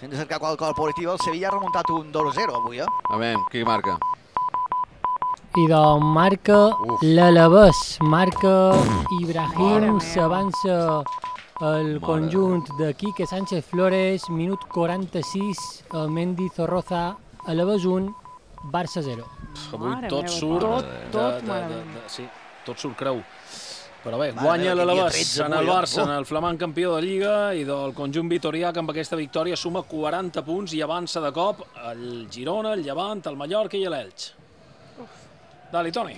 Hem de cercar qualsevol positiu. El Sevilla ha remuntat un 2-0 avui, A veure, qui marca? I doncs marca l'Alavés, marca Ibrahim, s'avança el conjunt de Quique Sánchez Flores, minut 46, el Mendy Zorroza, Alavés 1, Barça 0. Avui tot surt... Sí, tot surt creu. Però bé, guanya l'Alavés en el Barça, en el flamant campió de Lliga, i del conjunt vitorià, que amb aquesta victòria suma 40 punts i avança de cop el Girona, el Llevant, el Mallorca i l'Elx. Dali, Toni.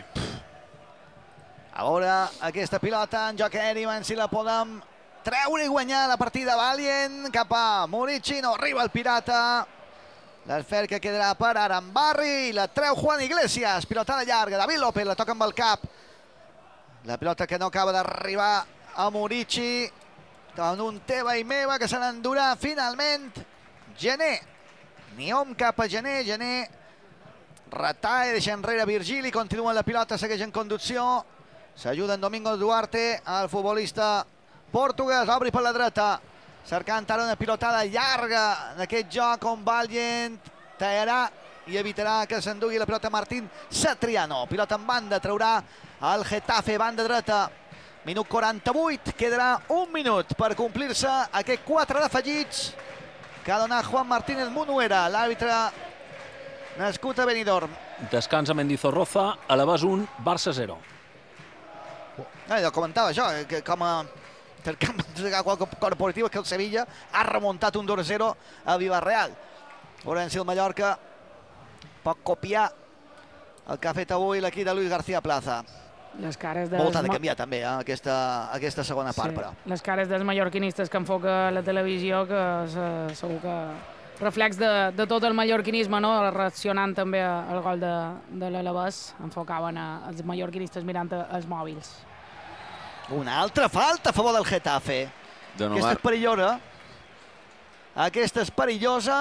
A veure aquesta pilota en joc aeri, si la podem treure i guanyar la partida. Valient cap a Murici, no arriba el Pirata. L'esfert que quedarà per Arambarri, la treu Juan Iglesias, pilotada llarga, David López la toca amb el cap. La pilota que no acaba d'arribar a Murici, amb un teva i meva que se n'endurà finalment Gené. Ni hom cap a Gené, Gené retalla, deixa enrere Virgili, continua la pilota, segueix en conducció, s'ajuda en Domingo Duarte, el futbolista portuguès, obri per la dreta, cercant ara una pilotada llarga en aquest joc on Valient tallarà i evitarà que s'endugui la pilota Martín Satriano. Pilota en banda, traurà el Getafe, banda dreta. Minut 48, quedarà un minut per complir-se aquest 4 d'afegits que ha donat Juan Martínez Munuera, l'àrbitre nascut a Benidorm. Descansa Mendizorroza, Alavés 1, Barça 0. Jo comentava això, que com a cercant qualque cosa positiva, que el Sevilla ha remuntat un 2-0 a Villarreal. Veurem si el Mallorca pot copiar el que ha fet avui l'equip de Luis García Plaza. Les cares dels... Molt ha de canviar també aquesta segona part, però. Les cares dels mallorquinistes que enfoca la televisió, que segur que reflex de tot el mallorquinisme, no? Reaccionant també al gol de l'Alavés, enfocaven els mallorquinistes mirant els mòbils. Una altra falta a favor del Getafe. Aquesta és perillosa. Aquesta és perillosa.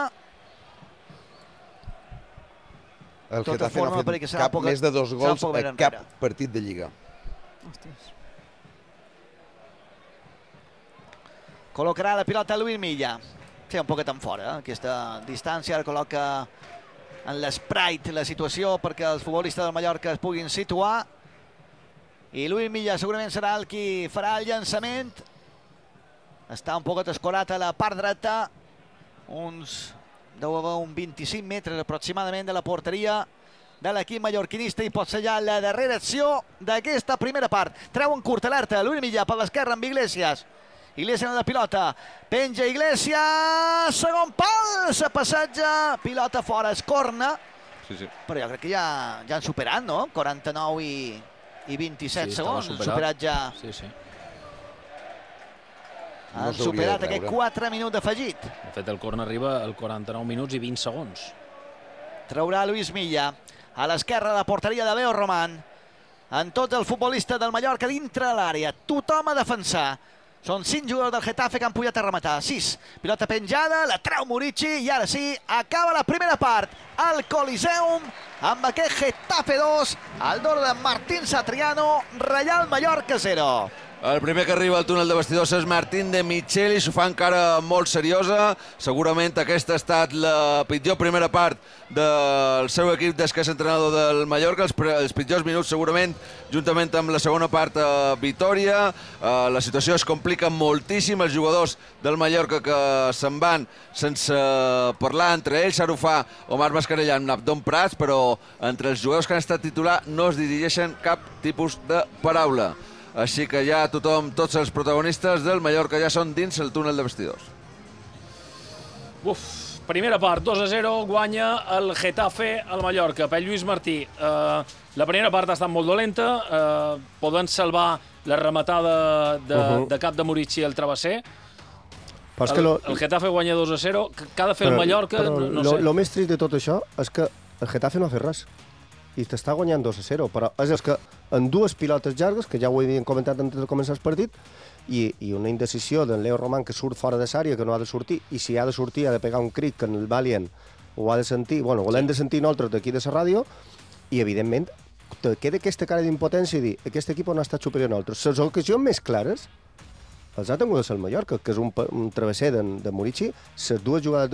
El Getafe no ha fet cap més de 2 gols a cap partit de Lliga. Ostres. Col·locarà la pilota Luis Milla. Sí, un poquet en fora, aquesta distància. Ara col·loca en l'Sprite la situació perquè els futbolistes del Mallorca es puguin situar. I Luis Milla segurament serà el qui farà el llançament. Està un poquet escorat a la part dreta. Deu haver un 25 metres aproximadament de la porteria de l'equip mallorquinista i pot sellar la darrera acció d'aquesta primera part. Treu en curt alerta Luis Milla per l'esquerra amb Iglesias. Iglesias en la pilota, penja Iglesias, segon pal, se passatja, pilota fora, es corna. Sí. Però jo crec que ja han superat, no? 49 i 27 segons, han superat ja. Sí. Han superat aquest 4 minuts afegit. De fet, el corner arriba al 49 minuts i 20 segons. Traurà Luis Milla a l'esquerra de la porteria de Leo Román. En tot el futbolista del Mallorca dintre de l'àrea. Tothom a defensar. Són 5 jugadors del Getafe que han pujat a rematar. 6. Pilota penjada, la treu Murici i ara sí, acaba la primera part. Al Coliseum amb aquest Getafe 2, el gol de Martín Satriano, Reial Mallorca 0. El primer que arriba al túnel de vestidors és Martín de Micheli, s'ho fa encara molt seriosa. Segurament aquesta ha estat la pitjor primera part del seu equip des que és entrenador del Mallorca. Els pitjors minuts segurament, juntament amb la segona part a Vitòria. La situació es complica moltíssim. Els jugadors del Mallorca que se'n van sense parlar entre ells. Ara ho fa Omar Mascarell amb Abdon Prats, però entre els jugadors que han estat titular no es dirigeixen cap tipus de paraula. Així que ja tothom, tots els protagonistes del Mallorca ja són dins el túnel de vestidors. Primera part, 2-0, guanya el Getafe al Mallorca. Per Lluís Martí, la primera part ha estat molt dolenta, poden salvar la rematada de cap de Murici al travesser. El Getafe guanya 2-0, què ha de fer el Mallorca? No sé. El més trist de tot això és que el Getafe no ha fet res i t'està guanyant 2-0, però és que en dues pilotes llargues, que ja ho havíem comentat antes de començar el partit, i una indecisió d'en Leo Román que surt fora de l'àrea, que no ha de sortir, i si ha de sortir ha de pegar un crit que en el Valient ho ha de sentir, bueno, ho l'hem de sentir nosaltres d'aquí de la ràdio, i evidentment te queda aquesta cara d'impotència i dir, aquest equip no ha estat superior a nosaltres. Les ocasions més clares els ha tingut el Mallorca, que és un travesser de Murici, les dues jugades